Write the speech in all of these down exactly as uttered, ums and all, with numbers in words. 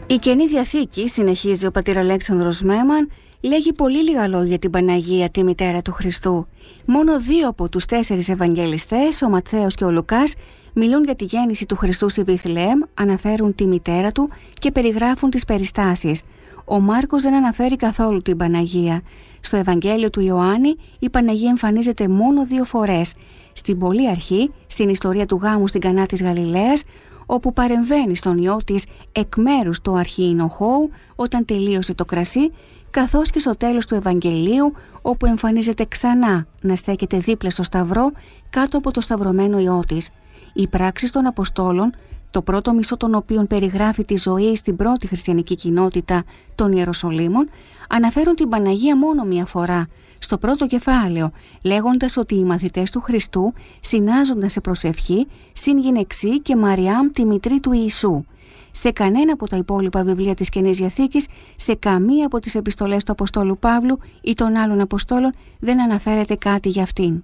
Η Καινή Διαθήκη, συνεχίζει ο πατήρ Αλέξανδρος Μέμαν, λέγει πολύ λίγα λόγια για την Παναγία, τη μητέρα του Χριστού. Μόνο δύο από τους τέσσερις Ευαγγελιστές, ο Ματθαίος και ο Λουκάς, μιλούν για τη γέννηση του Χριστού στη Βηθλεέμ, αναφέρουν τη μητέρα του και περιγράφουν τις περιστάσεις. Ο Μάρκος δεν αναφέρει καθόλου την Παναγία. Στο Ευαγγέλιο του Ιωάννη η Παναγία εμφανίζεται μόνο δύο φορές. Στην πολύ αρχή, στην ιστορία του γάμου στην Κανά της Γαλιλαίας, όπου παρεμβαίνει στον ιό της εκ μέρους του αρχιεινοχώου όταν τελείωσε το κρασί, καθώς και στο τέλος του Ευαγγελίου, όπου εμφανίζεται ξανά να στέκεται δίπλα στο σταυρό κάτω από το σταυρωμένο ιό της. Οι πράξεις των Αποστόλων, το πρώτο μισό των οποίων περιγράφει τη ζωή στην πρώτη χριστιανική κοινότητα των Ιεροσολύμων, αναφέρουν την Παναγία μόνο μία φορά, στο πρώτο κεφάλαιο, λέγοντας ότι οι μαθητές του Χριστού συνάζονταν σε προσευχή συν γυναιξή και Μαριάμ τη μητρή του Ιησού. Σε κανένα από τα υπόλοιπα βιβλία της Καινής Διαθήκης, σε καμία από τις επιστολές του Αποστόλου Παύλου ή των άλλων Αποστόλων δεν αναφέρεται κάτι για αυτήν.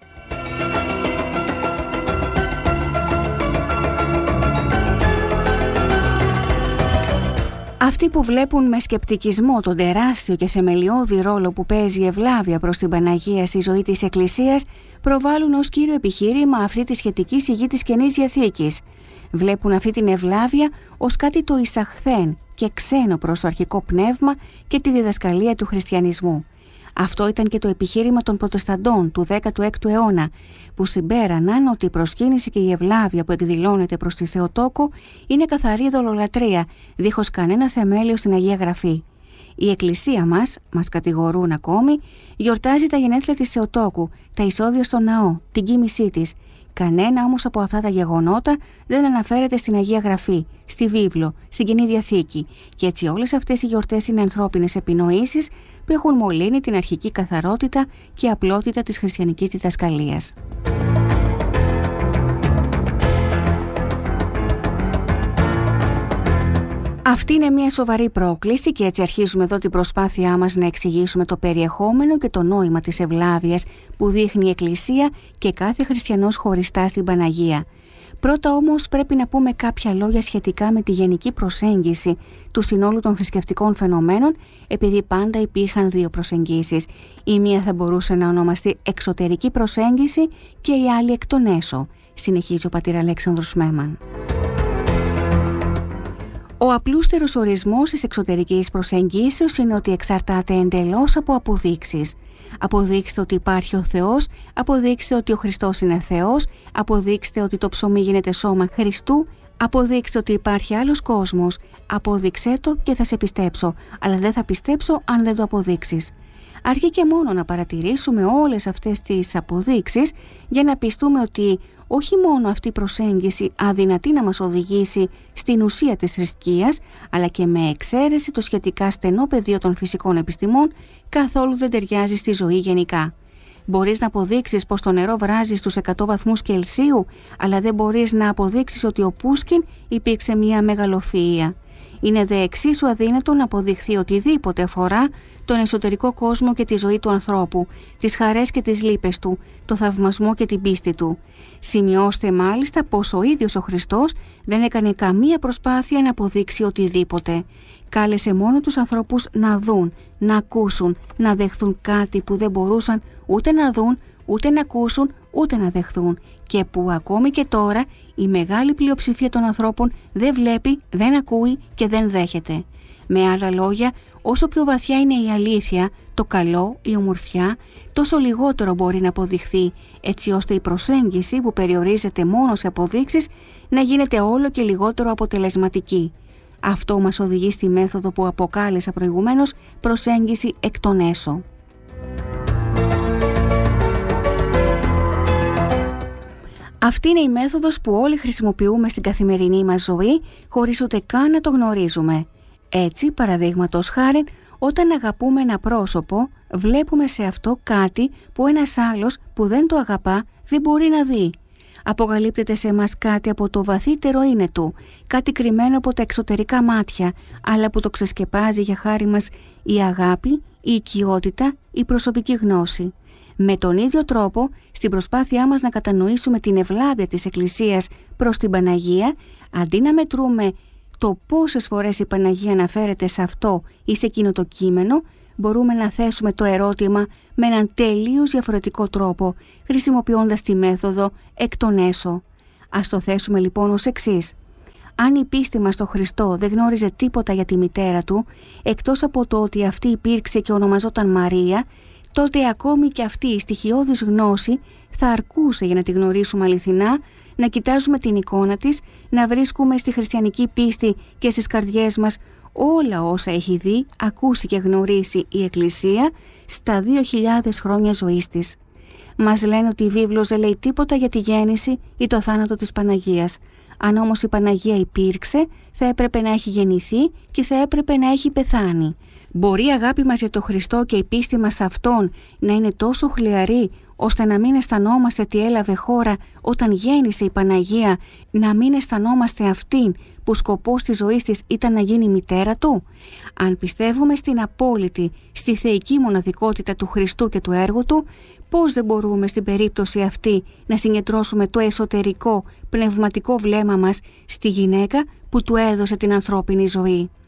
Αυτοί που βλέπουν με σκεπτικισμό τον τεράστιο και θεμελιώδη ρόλο που παίζει η ευλάβεια προς την Παναγία στη ζωή της Εκκλησίας, προβάλλουν ως κύριο επιχείρημα αυτή τη σχετική σιγή της Καινής Διαθήκης. Βλέπουν αυτή την ευλάβεια ως κάτι το εισαχθέν και ξένο προς το αρχικό πνεύμα και τη διδασκαλία του χριστιανισμού. Αυτό ήταν και το επιχείρημα των Προτεσταντών του δέκατου έκτου αιώνα, που συμπέραναν ότι η προσκύνηση και η ευλάβεια που εκδηλώνεται προς τη Θεοτόκο είναι καθαρή δολολατρεία, δίχως κανένα θεμέλιο στην Αγία Γραφή. Η Εκκλησία μας, μας κατηγορούν ακόμη, γιορτάζει τα γενέθλια της Θεοτόκου, τα εισόδια στο ναό, την κοίμησή της. Κανένα όμως από αυτά τα γεγονότα δεν αναφέρεται στην Αγία Γραφή, στη Βίβλο, στην Καινή Διαθήκη, και έτσι όλες αυτές οι γιορτές είναι ανθρώπινες επινοήσεις που έχουν μολύνει την αρχική καθαρότητα και απλότητα της χριστιανικής διδασκαλίας. Αυτή είναι μια σοβαρή πρόκληση και έτσι αρχίζουμε εδώ την προσπάθειά μας να εξηγήσουμε το περιεχόμενο και το νόημα της ευλάβειας που δείχνει η Εκκλησία και κάθε χριστιανός χωριστά στην Παναγία. Πρώτα όμως πρέπει να πούμε κάποια λόγια σχετικά με τη γενική προσέγγιση του συνόλου των θρησκευτικών φαινομένων, επειδή πάντα υπήρχαν δύο προσεγγίσεις. Η μία θα μπορούσε να ονομαστεί εξωτερική προσέγγιση και η άλλη εκ των έσω, συνεχίζει ο πατήρ Αλέξανδρος Μέμαν. Ο απλούστερος ορισμός της εξωτερικής προσεγγίσεως είναι ότι εξαρτάται εντελώς από αποδείξεις. Αποδείξτε ότι υπάρχει ο Θεός, αποδείξτε ότι ο Χριστός είναι Θεός, αποδείξτε ότι το ψωμί γίνεται σώμα Χριστού, αποδείξτε ότι υπάρχει άλλος κόσμος, απόδειξέ το και θα σε πιστέψω, αλλά δεν θα πιστέψω αν δεν το αποδείξεις. Αρκεί και μόνο να παρατηρήσουμε όλες αυτές τις αποδείξεις για να πιστούμε ότι όχι μόνο αυτή η προσέγγιση αδυνατεί να μας οδηγήσει στην ουσία της θρησκείας, αλλά και με εξαίρεση το σχετικά στενό πεδίο των φυσικών επιστημών καθόλου δεν ταιριάζει στη ζωή γενικά. Μπορείς να αποδείξεις πως το νερό βράζει στους εκατό βαθμούς Κελσίου, αλλά δεν μπορείς να αποδείξεις ότι ο Πούσκιν υπήρξε μια μεγαλοφυΐα. Είναι δε εξίσου αδύνατο να αποδειχθεί οτιδήποτε αφορά τον εσωτερικό κόσμο και τη ζωή του ανθρώπου, τις χαρές και τις λύπες του, το θαυμασμό και την πίστη του. Σημειώστε μάλιστα πως ο ίδιος ο Χριστός δεν έκανε καμία προσπάθεια να αποδείξει οτιδήποτε. Κάλεσε μόνο τους ανθρώπους να δουν, να ακούσουν, να δεχθούν κάτι που δεν μπορούσαν ούτε να δουν, ούτε να ακούσουν, ούτε να δεχθούν, και που ακόμη και τώρα η μεγάλη πλειοψηφία των ανθρώπων δεν βλέπει, δεν ακούει και δεν δέχεται. Με άλλα λόγια, όσο πιο βαθιά είναι η αλήθεια, το καλό, η ομορφιά, τόσο λιγότερο μπορεί να αποδειχθεί, έτσι ώστε η προσέγγιση που περιορίζεται μόνο σε αποδείξεις να γίνεται όλο και λιγότερο αποτελεσματική. Αυτό μας οδηγεί στη μέθοδο που αποκάλεσα προηγουμένως προσέγγιση εκ των έσω. Αυτή είναι η μέθοδος που όλοι χρησιμοποιούμε στην καθημερινή μας ζωή, χωρίς ούτε καν να το γνωρίζουμε. Έτσι, παραδείγματος χάριν, όταν αγαπούμε ένα πρόσωπο, βλέπουμε σε αυτό κάτι που ένας άλλος που δεν το αγαπά δεν μπορεί να δει. Αποκαλύπτεται σε μας κάτι από το βαθύτερο είναι του, κάτι κρυμμένο από τα εξωτερικά μάτια, αλλά που το ξεσκεπάζει για χάρη μας η αγάπη, η οικειότητα, η προσωπική γνώση. Με τον ίδιο τρόπο, στην προσπάθειά μας να κατανοήσουμε την ευλάβεια της Εκκλησίας προς την Παναγία, αντί να μετρούμε το πόσες φορές η Παναγία αναφέρεται σε αυτό ή σε εκείνο το κείμενο, μπορούμε να θέσουμε το ερώτημα με έναν τελείως διαφορετικό τρόπο, χρησιμοποιώντας τη μέθοδο εκ των έσω. Ας το θέσουμε λοιπόν ως εξής. Αν η πίστη μας στο Χριστό δεν γνώριζε τίποτα για τη μητέρα του, εκτός από το ότι αυτή υπήρξε και ονομαζόταν Μαρία, τότε ακόμη και αυτή η στοιχειώδης γνώση θα αρκούσε για να τη γνωρίσουμε αληθινά, να κοιτάζουμε την εικόνα της, να βρίσκουμε στη χριστιανική πίστη και στις καρδιές μας όλα όσα έχει δει, ακούσει και γνωρίσει η Εκκλησία στα δύο χιλιάδες χρόνια ζωής της. Μας λένε ότι η βίβλος δεν λέει τίποτα για τη γέννηση ή το θάνατο της Παναγίας. Αν όμως η Παναγία υπήρξε, θα έπρεπε να έχει γεννηθεί και θα έπρεπε να έχει πεθάνει. Μπορεί η αγάπη μας για τον Χριστό και η πίστη μας σε Αυτόν να είναι τόσο χλιαρή, ώστε να μην αισθανόμαστε τι έλαβε χώρα όταν γέννησε η Παναγία, να μην αισθανόμαστε αυτήν που σκοπός της ζωής της ήταν να γίνει μητέρα του? Αν πιστεύουμε στην απόλυτη, στη θεϊκή μοναδικότητα του Χριστού και του έργου του, πώς δεν μπορούμε στην περίπτωση αυτή να συγκεντρώσουμε το εσωτερικό πνευματικό βλέμμα μας στη γυναίκα που του έδωσε την ανθρώπινη ζωή?